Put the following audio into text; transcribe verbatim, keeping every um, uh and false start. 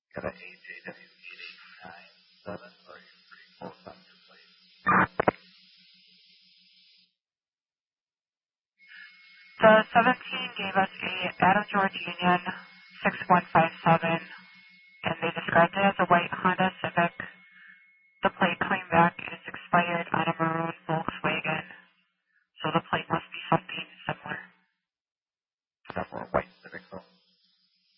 Got an A J W eight eight nine seven for you. Pretty close on your plate. The seventeen gave us a Adam George Union six one five seven, and they described it as a white